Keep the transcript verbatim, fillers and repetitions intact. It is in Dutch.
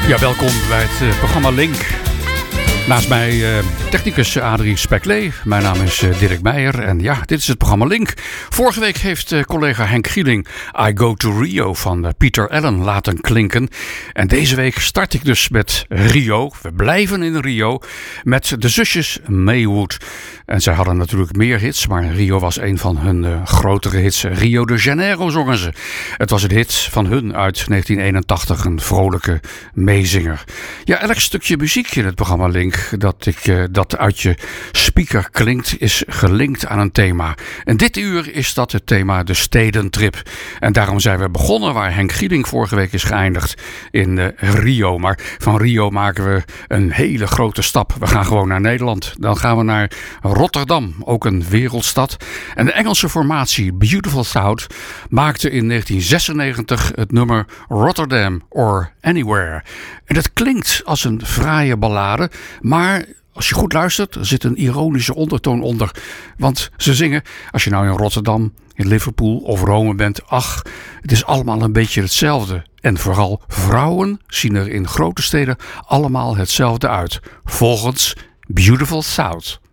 Ja, welkom bij het uh, programma Link. Naast mij uh, technicus Adrie Speklee. Mijn naam is uh, Dirk Meijer en ja, dit is het programma Link. Vorige week heeft uh, collega Henk Gieling I Go to Rio van uh, Peter Allen laten klinken. En deze week start ik dus met Rio. We blijven in Rio met de zusjes Maywood. En zij hadden natuurlijk meer hits, maar Rio was een van hun uh, grotere hits. Rio de Janeiro zongen ze. Het was een hit van hun uit negentien eenentachtig, een vrolijke meezinger. Ja, elk stukje muziek in het programma Link dat, ik, uh, dat uit je speaker klinkt, is gelinkt aan een thema. En dit uur is dat het thema de stedentrip. En daarom zijn we begonnen waar Henk Gieling vorige week is geëindigd in uh, Rio. Maar van Rio maken we een hele grote stap. We gaan gewoon naar Nederland. Dan gaan we naar Rotterdam, ook een wereldstad. En de Engelse formatie Beautiful South maakte in negentien zesennegentig het nummer Rotterdam or Anywhere. En dat klinkt als een fraaie ballade, maar als je goed luistert, er zit een ironische ondertoon onder. Want ze zingen, als je nou in Rotterdam, in Liverpool of Rome bent, ach, het is allemaal een beetje hetzelfde. En vooral vrouwen zien er in grote steden allemaal hetzelfde uit. Volgens Beautiful South.